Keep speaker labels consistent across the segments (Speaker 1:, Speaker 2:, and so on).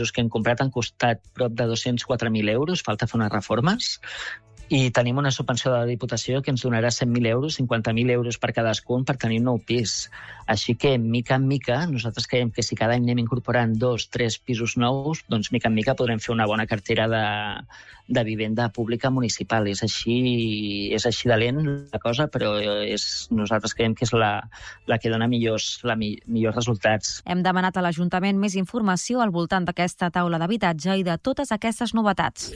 Speaker 1: Els que hem comprat han costat prop de 204.000 euros, falta fer unes reformes, i tenim una subvenció de la Diputació que ens donarà 100.000 euros, 50.000 euros per cadascun per tenir un nou pis. Així que, mica en mica, nosaltres creiem que si cada any anem incorporant 2-3 pisos nous, doncs mica en mica podrem fer una bona cartera de vivenda pública municipal. És així de lent la cosa, però nosaltres creiem que és la que dona millors resultats.
Speaker 2: Hem demanat a l'Ajuntament més informació al voltant d'aquesta taula d'habitatge i de totes aquestes novetats.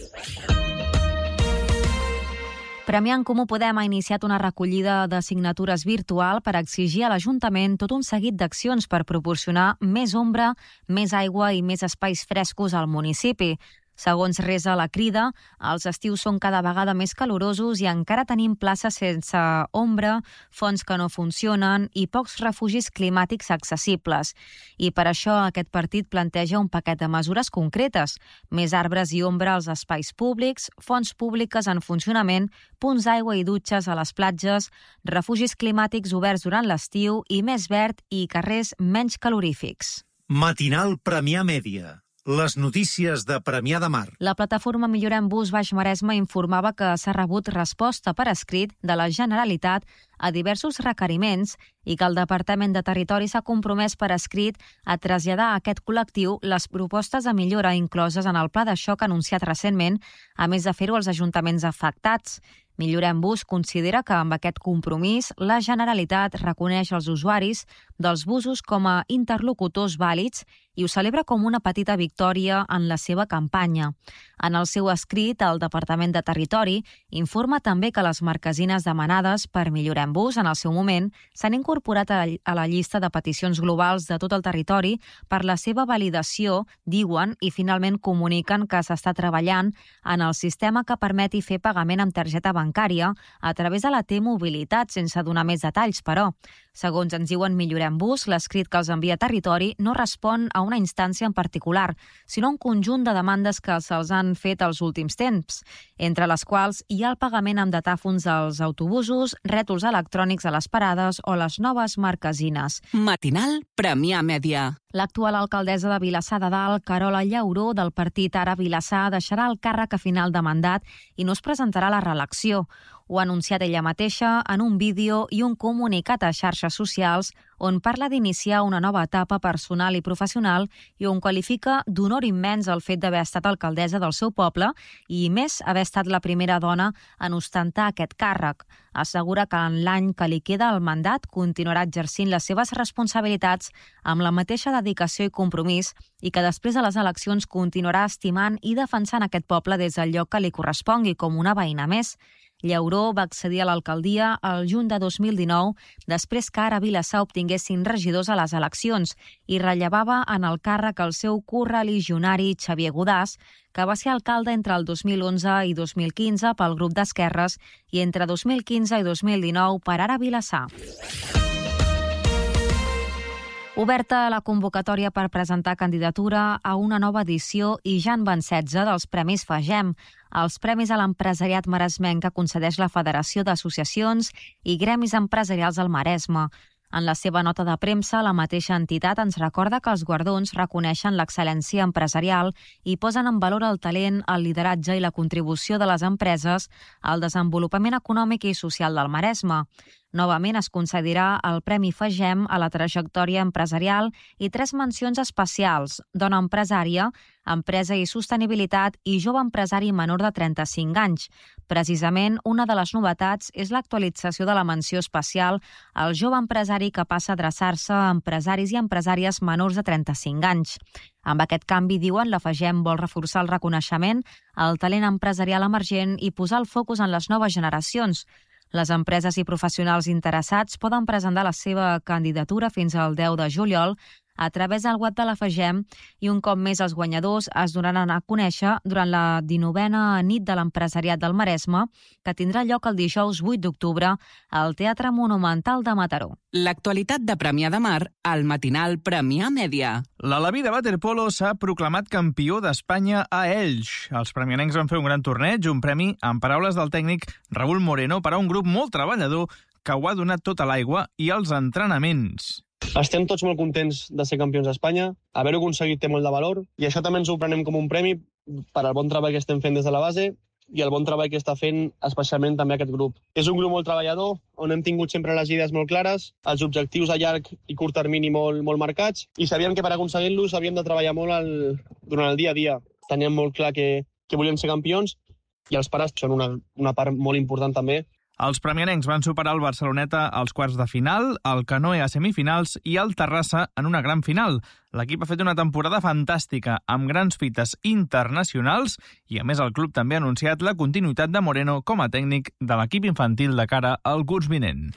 Speaker 2: Premià en Comú Podem ha iniciat una recollida de signatures virtual per exigir a l'Ajuntament tot un seguit d'accions per proporcionar més ombra, més aigua i més espais frescos al municipi. Segons resa la Crida, els estius són cada vegada més calorosos i encara tenim places sense ombra, fonts que no funcionen i pocs refugis climàtics accessibles. I per això aquest partit planteja un paquet de mesures concretes: més arbres i ombra als espais públics, fonts públiques en funcionament, punts d'aigua i dutxes a les platges, refugis climàtics oberts durant l'estiu i més verd i carrers menys calorífics.
Speaker 3: Matinal Premià Mèdia. Les notícies de Premià de Mar.
Speaker 2: La plataforma Millorem Bus Baix Maresme informava que s'ha rebut resposta per escrit de la Generalitat a diversos requeriments i que el Departament de Territori s'ha compromès per escrit a traslladar a aquest col·lectiu les propostes de millora incloses en el pla de xoc anunciat recentment, a més de fer-ho als ajuntaments afectats. Millorem Bus considera que amb aquest compromís la Generalitat reconeix els usuaris dels busos com a interlocutors vàlids i ho celebra com una petita victòria en la seva campanya. En el seu escrit, el Departament de Territori informa també que les marquesines demanades per Millorem Bus en el seu moment s'han incorporat a la llista de peticions globals de tot el territori per la seva validació, diuen, i finalment comuniquen que s'està treballant en el sistema que permeti fer pagament amb targeta bancària a través de la T-Mobilitat, sense donar més detalls, però. Segons ens diuen Millorem Bus, l'escrit que els envia Territori no respon a una instància en particular, sinó un conjunt de demandes que se'ls han fet els últims temps, entre les quals hi ha el pagament amb datàfons als autobusos, rètols electrònics a les parades o les noves marquesines.
Speaker 4: Matinal Premià Mèdia.
Speaker 2: L'actual alcaldessa de Vilassar de Dalt, Carola Llauró, del partit Ara Vilassar, deixarà el càrrec a final de mandat i no es presentarà a la reelecció. Ho ha anunciat ella mateixa en un vídeo i un comunicat a xarxes socials on parla d'iniciar una nova etapa personal i professional i on qualifica d'honor immens el fet d'haver estat alcaldessa del seu poble i, més, haver estat la primera dona en ostentar aquest càrrec. Assegura que en l'any que li queda al mandat continuarà exercint les seves responsabilitats amb la mateixa dedicació i compromís i que després de les eleccions continuarà estimant i defensant aquest poble des del lloc que li correspongui com una veïna més. Llauró va accedir a l'alcaldia el juny de 2019, després que Ara Vilassar obtingués 5 regidors a les eleccions i rellevava en el càrrec el seu correligionari Xavier Godàs, que va ser alcalde entre el 2011 i 2015 pel grup d'Esquerres i entre 2015 i 2019 per Ara Vilassar. Oberta la convocatòria per presentar candidatura a una nova edició i ja en van 16 dels Premis FAGEM, els Premis a l'Empresariat Maresmenc que concedeix la Federació d'Associacions i Gremis Empresarials del Maresme. En la seva nota de premsa, la mateixa entitat ens recorda que els guardons reconeixen l'excel·lència empresarial i posen en valor el talent, el lideratge i la contribució de les empreses al desenvolupament econòmic i social del Maresme. Novament es concedirà el Premi FAGEM a la trajectòria empresarial i 3 mencions especials: dona empresària, empresa i sostenibilitat i jove empresari menor de 35 anys. Precisament, una de les novetats és l'actualització de la menció especial al jove empresari que passa a adreçar-se a empresaris i empresàries menors de 35 anys. Amb aquest canvi, diuen, la FAGEM vol reforçar el reconeixement al talent empresarial emergent i posar el focus en les noves generacions. Les empreses i professionals interessats poden presentar la seva candidatura fins al 10 de juliol a través del web de la FAGEM i un cop més els guanyadors es donaran a conèixer durant la 19a nit de l'empresariat del Maresme, que tindrà lloc el dijous 8 d'octubre al Teatre Monumental de Mataró.
Speaker 4: L'actualitat de Premià de Mar al matinal Premià Mèdia.
Speaker 5: L'Alaví de waterpolo s'ha proclamat campió d'Espanya a Elx. Els premianencs van fer un gran torneig, un premi, en paraules del tècnic Raúl Moreno, per a un grup molt treballador que ho ha donat tota l'aigua i els entrenaments.
Speaker 6: Estem tots molt contents de ser campions d'Espanya, haver-ho aconseguit té molt de valor i això també ens ho prenem com un premi per al bon treball que estem fent des de la base i el bon treball que està fent especialment també aquest grup. És un grup molt treballador, on hem tingut sempre les idees molt clares, els objectius a llarg i curt termini molt marcats i sabíem que per aconseguir-los havíem de treballar molt durant el dia a dia. Teníem molt clar que volíem ser campions i els pares són una part molt important també.
Speaker 5: Els premianencs van superar el Barceloneta als quarts de final, el Canoe a semifinals i el Terrassa en una gran final. L'equip ha fet una temporada fantàstica, amb grans fites internacionals i, a més, el club també ha anunciat la continuïtat de Moreno com a tècnic de l'equip infantil de cara al curs vinent.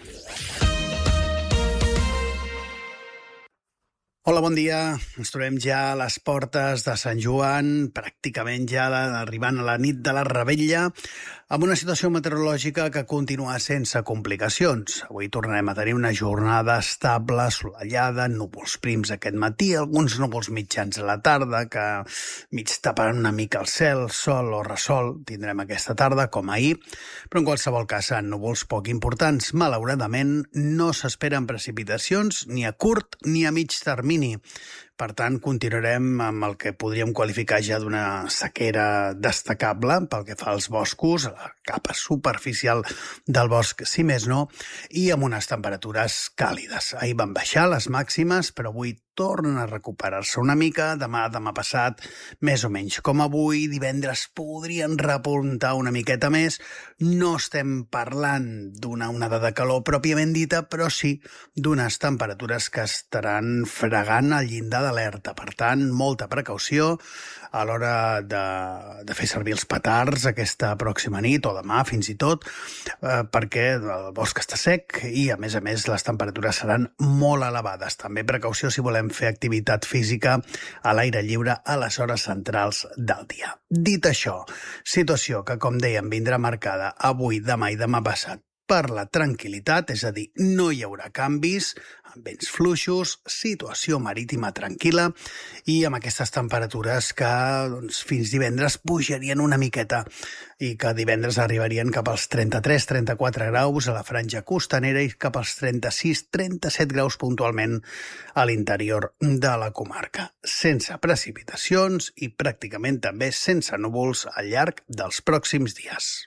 Speaker 7: Hola, bon dia. Ens trobem ja a les portes de Sant Joan, pràcticament ja arribant a la nit de la Revetlla, amb una situació meteorològica que continua sense complicacions. Avui tornarem a tenir una jornada estable, assolellada, núvols prims aquest matí, alguns núvols mitjans a la tarda que mig taparan una mica el cel, sol o ressol tindrem aquesta tarda, com ahir, però en qualsevol cas seran núvols poc importants. Malauradament, no s'esperen precipitacions ni a curt ni a mig termini. Per tant, continuarem amb el que podríem qualificar ja d'una sequera destacable pel que fa als boscos, a la capa superficial del bosc, si més no, i amb unes temperatures càlides. Ahir van baixar les màximes, però avui tornen a recuperar-se una mica. Demà passat, més o menys com avui. Divendres podrien repuntar una miqueta més. No estem parlant d'una onada de calor pròpiament dita, però sí d'unes temperatures que estaran fregant al llindar d'alerta. Per tant, molta precaució a l'hora de fer servir els petards aquesta pròxima nit o demà fins i tot, perquè el bosc està sec i, a més, les temperatures seran molt elevades. També precaució si volem fer activitat física a l'aire lliure a les hores centrals del dia. Dit això, situació que, com dèiem, vindrà marcada avui, demà i demà passat per la tranquil·litat, és a dir, no hi haurà canvis, amb vents fluixos, situació marítima tranquil·la i amb aquestes temperatures que fins divendres pujarien una miqueta i que divendres arribarien cap als 33-34 graus a la franja costanera i cap als 36-37 graus puntualment a l'interior de la comarca. Sense precipitacions i pràcticament també sense núvols al llarg dels pròxims dies.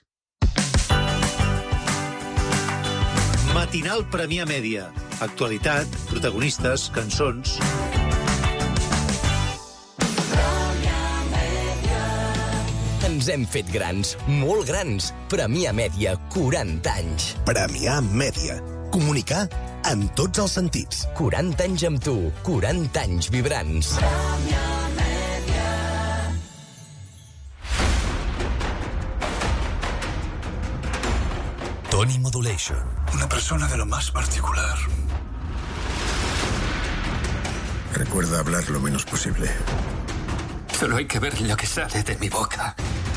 Speaker 3: Matinal Premià Mèdia. Actualitat, protagonistes, cançons...
Speaker 8: Ens hem fet grans, molt grans. Premià Mèdia, 40 anys.
Speaker 9: Premià Mèdia. Comunicar en tots els sentits.
Speaker 8: 40 anys amb tu, 40 anys vibrants. Premià Mèdia.
Speaker 9: Tony Modulation.
Speaker 10: Una persona de lo más particular. Recuerda hablar lo menos posible.
Speaker 11: Solo hay que ver lo que sale de mi boca.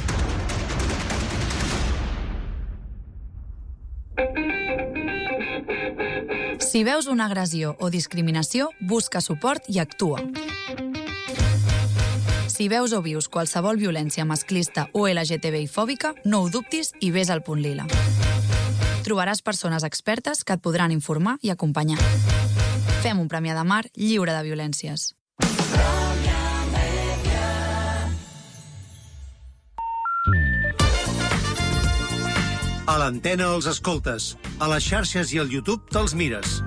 Speaker 12: Si veus una agressió o discriminació, busca suport i actua. Si veus o vius qualsevol violència masclista o LGTBI-fòbica, no ho dubtis i vés al Punt Lila. Trobaràs persones expertes que et podran informar i acompanyar. Fem un Premià de Mar lliure de violències.
Speaker 3: A l'antena els escoltes, a les xarxes i al YouTube te'ls mires.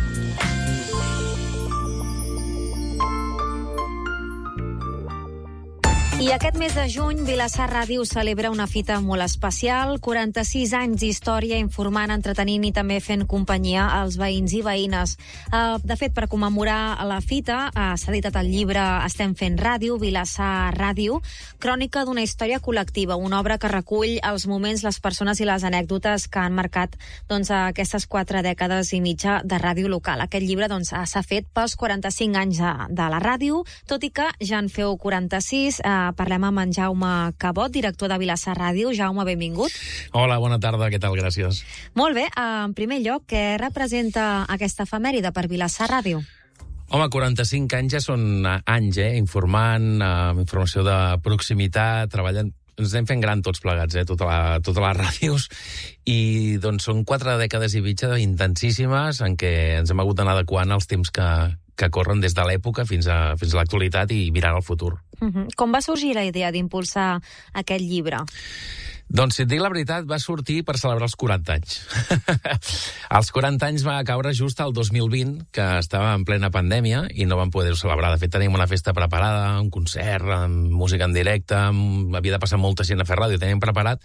Speaker 2: I aquest mes de juny, Vilassar Ràdio celebra una fita molt especial, 46 anys d'història informant, entretenint i també fent companyia als veïns i veïnes. De fet, per commemorar la fita, s'ha editat el llibre Estem fent ràdio, Vilassar Ràdio, crònica d'una història col·lectiva, una obra que recull els moments, les persones i les anècdotes que han marcat aquestes 4 dècades i mitja de ràdio local. Aquest llibre s'ha fet pels 45 anys de la ràdio, tot i que ja en feu 46. Parlem amb en Jaume Cabot, director de Vilassar Ràdio. Jaume, benvingut.
Speaker 13: Hola, bona tarda, què tal? Gràcies.
Speaker 2: Molt bé, en primer lloc, què representa aquesta efemèride per Vilassar Ràdio?
Speaker 13: Home, 45 anys ja són anys, informant, amb informació de proximitat, treballant ens anem fent gran tots plegats, totes les ràdios, i doncs són 4 dècades i mitja intensíssimes en què ens hem hagut d'anar adequant als temps que corren des de l'època fins a l'actualitat i mirant al futur.
Speaker 2: Com va sorgir la idea d'impulsar aquest llibre?
Speaker 13: Doncs, si et dic la veritat, va sortir per celebrar els 40 anys. Els 40 anys va caure just al 2020, que estava en plena pandèmia, i no vam poder-ho celebrar. De fet, teníem una festa preparada, un concert, amb música en directe, havia de passar molta gent a fer ràdio, teníem preparat,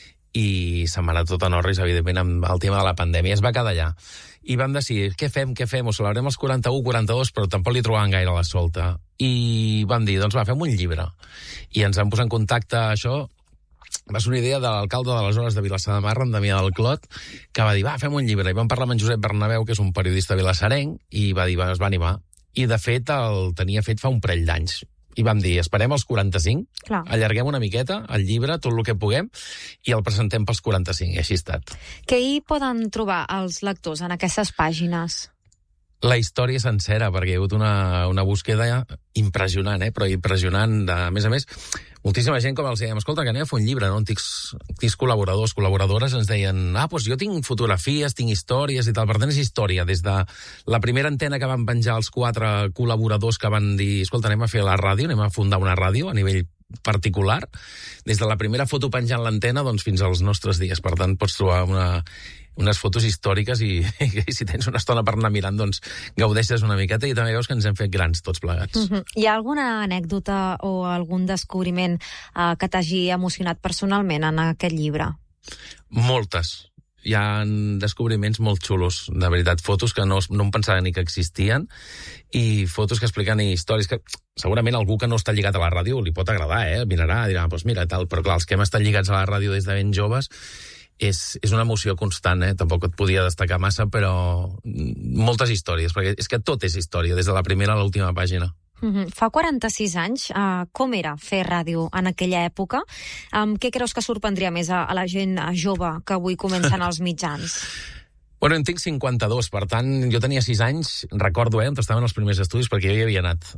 Speaker 13: i se'n va anar tot en orris, evidentment, amb el tema de la pandèmia. Es va quedar allà. I vam decidir, què fem? Ho celebrem els 41, 42, però tampoc li trobàvem gaire la solta. I vam dir, doncs va, fem un llibre. I ens vam posar en contacte, això va ser una idea de l'alcalde d'aleshores de Vilassar de Mar, en Damià del Clot, que va dir, va, fem un llibre. I vam parlar amb en Josep Bernabéu, que és un periodista vilassarenc, i va dir, es va animar. I, de fet, el tenia fet fa un parell d'anys. I vam dir, esperem els 45, allarguem una miqueta el llibre, tot el que puguem, i el presentem pels 45, i així ha estat.
Speaker 2: Què hi poden trobar els lectors en aquestes pàgines?
Speaker 13: La història sencera, perquè hi ha hagut una búsqueda impressionant, però impressionant. A més, moltíssima gent, com els dèiem, escolta, que anem a fer un llibre, no? Antics col·laboradores ens deien, doncs jo tinc fotografies, tinc històries i tal. Per tant, és història. Des de la primera antena que van penjar els 4 col·laboradors que van dir, escolta, anem a fer la ràdio, anem a fundar una ràdio a nivell particular, des de la primera foto penjant l'antena fins als nostres dies. Per tant, pots trobar unes fotos històriques i si tens una estona per anar mirant, doncs gaudeixes una miqueta i també veus que ens hem fet grans tots plegats.
Speaker 2: Hi ha alguna anècdota o algun descobriment que t'hagi emocionat personalment en aquest llibre?
Speaker 13: Moltes. Hi ha descobriments molt xulos, de veritat. Fotos que no em pensava ni que existien i fotos que expliquen històries que segurament algú que no està lligat a la ràdio li pot agradar, mirarà, dirà, doncs mira, tal. Però clar, els que hem estat lligats a la ràdio des de ben joves és una emoció constant, tampoc et podia destacar massa, però moltes històries, perquè és que tot és història, des de la primera a l'última pàgina.
Speaker 2: Fa 46 anys, com era fer ràdio en aquella època? Què creus que sorprendria més a la gent jove que avui comencen als mitjans?
Speaker 13: Bueno, en tinc 52, per tant, jo tenia 6 anys, recordo, on estaven els primers estudis, perquè jo hi havia anat.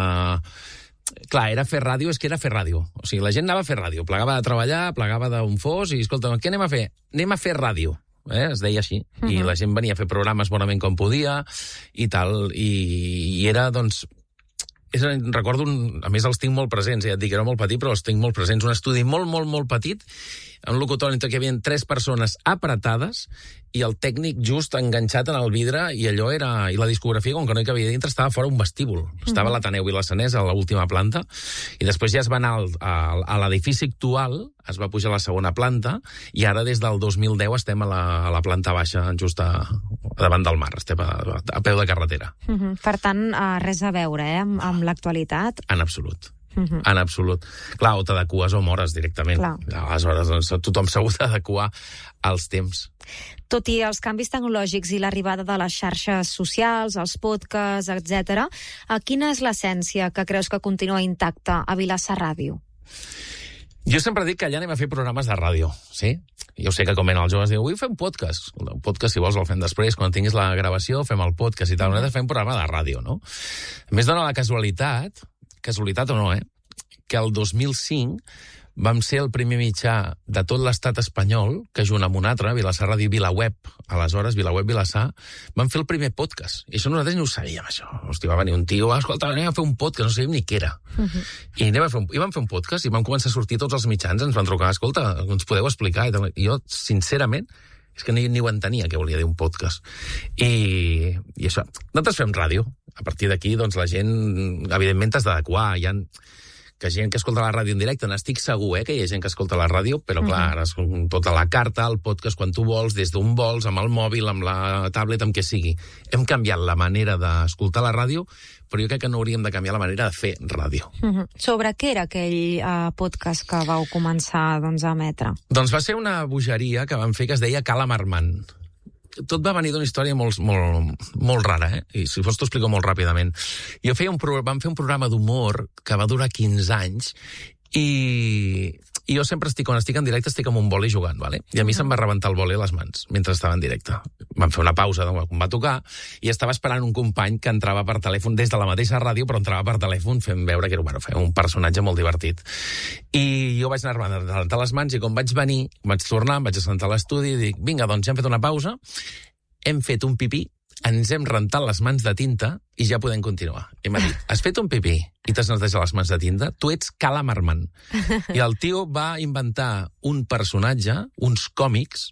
Speaker 13: Clar, era fer ràdio, és que era fer ràdio. O sigui, la gent anava a fer ràdio, plegava de treballar, plegava d'un fos i, escolta, què anem a fer? Anem a fer ràdio. Es deia així. I la gent venia a fer programes bonament com podia i tal. I era, doncs... Recordo, a més els tinc molt presents, ja et dic, era molt petit, però els tinc molt presents. Un estudi molt, molt, molt petit, un locutori entre què hi havia 3 persones apretades i el tècnic just enganxat en el vidre i allò era... I la discografia, com que no hi cabia dintre, estava fora un vestíbul. Estava a l'Ateneu Vilassanès, a l'última planta, i després ja es va anar a l'edifici actual, es va pujar a la segona planta, i ara des del 2010 estem a la planta baixa, just davant del mar, estem a peu de carretera.
Speaker 2: Per tant, res a veure, amb l'actualitat?
Speaker 13: En absolut. En absolut. Clar, o t'adeques o mores directament. Aleshores, tothom s'ha hagut d'adequar als temps.
Speaker 2: Tot i els canvis tecnològics i l'arribada de les xarxes socials, els podcasts, etc., quina és l'essència que creus que continua intacta a Vilassar Ràdio?
Speaker 13: Jo sempre dic que allà anem a fer programes de ràdio, sí? Jo sé que com venen els joves diuen, avui fem podcast. El podcast, si vols, el fem després, quan tinguis la gravació, fem el podcast i tal. Nosaltres fem un programa de ràdio, no? A més, dona la casualitat o no, que el 2005 vam ser el primer mitjà de tot l'estat espanyol que, junt amb un altre, Vilassar Ràdio i VilaWeb, aleshores, VilaWeb Vilassar, vam fer el primer podcast. I això nosaltres no ho sabíem, això. Hosti, va venir un tio, escolta, anem a fer un podcast, no sabíem ni què era. I vam fer un podcast i vam començar a sortir tots els mitjans, ens van trucar, escolta, ens podeu explicar? I jo, sincerament, és que ni ho entenia què volia dir un podcast. I això, nosaltres fem ràdio. A partir d'aquí, doncs, la gent, evidentment, t'has d'adequar. Hi ha gent que escolta la ràdio en directe, n'estic segur, que hi ha gent que escolta la ràdio, però clar, ara és tota la carta, el podcast, quan tu vols, des d'on vols, amb el mòbil, amb la tablet, amb què sigui. Hem canviat la manera d'escoltar la ràdio, però jo crec que no hauríem de canviar la manera de fer ràdio.
Speaker 2: Sobre què era aquell podcast que vau començar a emetre?
Speaker 13: Doncs va ser una bogeria que vam fer que es deia Cala Marmant. Tot va venir d'una història molt rara, i si fos t'ho explico molt ràpidament. Vam fer un programa d'humor que va durar 15 anys I jo sempre quan estic en directe estic amb un boli jugant, ¿vale? I a mi se'm va rebentar el boli a les mans mentre estava en directe. Vam fer una pausa quan va tocar i estava esperant un company que entrava per telèfon des de la mateixa ràdio, però entrava per telèfon fent veure que era un personatge molt divertit. I jo vaig anar a rentar les mans i quan vaig venir, vaig tornar, em vaig assentar a l'estudi i dic, vinga, doncs ja hem fet una pausa, hem fet un pipí, ens hem rentat les mans de tinta i ja podem continuar. I m'ha dit, has fet un pipí i t'has netejat les mans de tinta? Tu ets Calamarman. I el tio va inventar un personatge, uns còmics,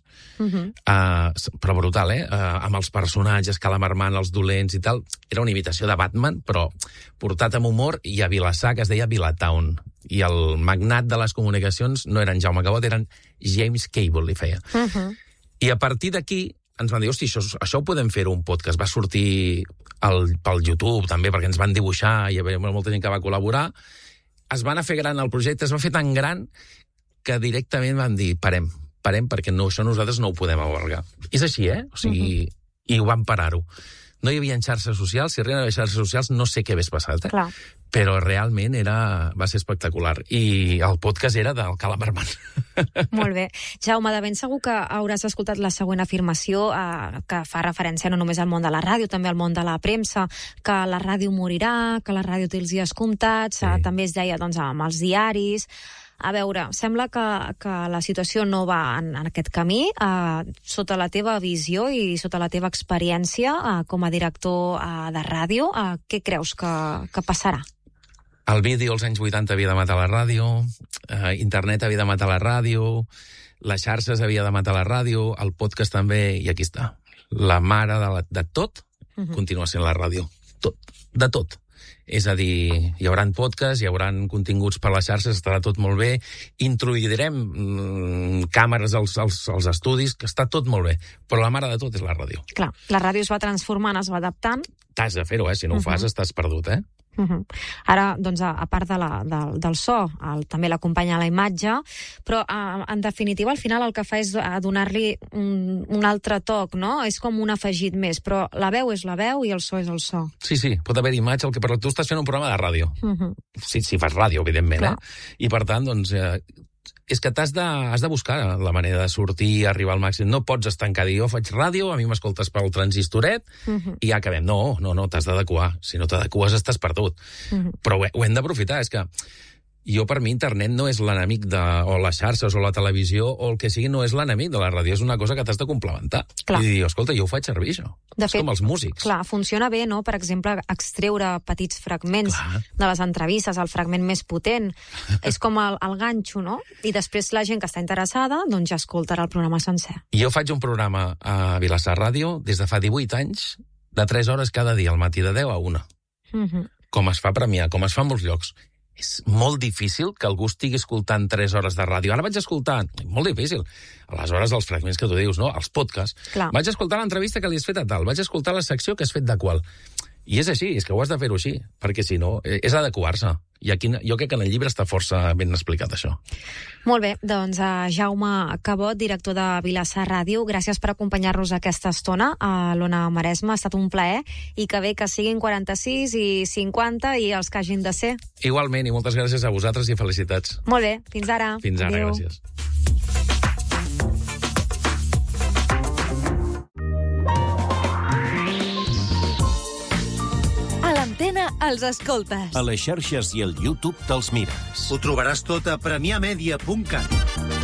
Speaker 13: però brutal, amb els personatges, Calamarman, els dolents i tal. Era una imitació de Batman, però portat amb humor, i a Vilassar, que es deia Vilatown. I el magnat de les comunicacions no eren Jaume Cabot, eren James Cable, li feia. I a partir d'aquí ens van dir, hosti, això ho podem fer un podcast. Va sortir pel YouTube, també, perquè ens van dibuixar, i hi havia molta gent que va col·laborar. Es va anar a fer gran el projecte, es va fer tan gran que directament van dir, parem, perquè això nosaltres no ho podem albergar. És així, O sigui, i ho van parar-ho. No hi havia xarxes socials, si arriben a haver xarxes socials no sé què hagués passat,
Speaker 2: Clar.
Speaker 13: Però realment va ser espectacular. I el podcast era del Calamarman.
Speaker 2: Molt bé. Jaume, de ben segur que hauràs escoltat la següent afirmació que fa referència no només al món de la ràdio, també al món de la premsa, que la ràdio morirà, que la ràdio té els dies comptats, també es deia amb els diaris. A veure, sembla que la situació no va en aquest camí. Sota la teva visió i sota la teva experiència com a director de ràdio, què creus que passarà?
Speaker 13: El vídeo als anys 80 havia de matar la ràdio, internet havia de matar la ràdio, les xarxes havia de matar la ràdio, el podcast també, i aquí està. La mare de tot continua sent la ràdio. Tot. De tot. És a dir, hi haurà podcasts, hi haurà continguts per les xarxes, estarà tot molt bé, introduirem càmeres als estudis, que està tot molt bé, però la mare de tot és la ràdio.
Speaker 2: Clar, la ràdio es va transformant, es va adaptant.
Speaker 13: T'has de fer-ho, si no ho fas estàs perdut,
Speaker 2: Ara, doncs, a part del so, també l'acompanya la imatge, però en definitiva al final el que fa és donar-li un altre toc, no? És com un afegit més, però la veu és la veu i el so és el so.
Speaker 13: Sí, pot haver imatge, però tu estàs fent un programa de ràdio. Si fas ràdio, evidentment, I per tant, doncs, és que has de buscar la manera de sortir, arribar al màxim. No pots estancar, dir, jo faig ràdio, a mi m'escoltes pel transistoret, i ja acabem. No, t'has d'adequar. Si no t'adeques, estàs perdut. Però ho hem d'aprofitar, és que per mi internet no és l'enemic o les xarxes o la televisió o el que sigui, no és l'enemic de la ràdio, és una cosa que t'has de complementar. Clar. I dir, escolta, jo ho faig servir, això. És com els músics.
Speaker 2: Clar, funciona bé, no? Per exemple, extreure petits fragments de les entrevistes, el fragment més potent. És com el ganxo, no? I després la gent que està interessada, doncs ja escoltarà el programa sencer.
Speaker 13: Jo faig un programa a Vilassar Ràdio des de fa 18 anys, de 3 hores cada dia, al matí de 10 a 1. Com es fa premiar, com es fa en molts llocs. És molt difícil que algú estigui escoltant 3 hores de ràdio. Ara vaig escoltar, molt difícil, aleshores els fragments que tu dius, no? Els podcasts.
Speaker 2: Clar.
Speaker 13: Vaig escoltar l'entrevista que li has fet a tal, vaig escoltar la secció que has fet de qual. I és així, és que ho has de fer-ho així, perquè si no, és adequar-se. I aquí jo crec que en el llibre està força ben explicat, això.
Speaker 2: Molt bé, doncs Jaume Cabot, director de Vilassar Ràdio, gràcies per acompanyar-nos aquesta estona a l'Ona Maresme, ha estat un plaer, i que bé que siguin 46 i 50 i els que hagin de ser.
Speaker 13: Igualment, i moltes gràcies a vosaltres i felicitats.
Speaker 2: Molt bé, fins ara.
Speaker 13: Fins ara,
Speaker 2: adéu.
Speaker 13: Gràcies.
Speaker 14: L'Antena els escoltes.
Speaker 9: A les xarxes i al YouTube te'ls mires.
Speaker 3: Ho trobaràs tot a premiamedia.cat.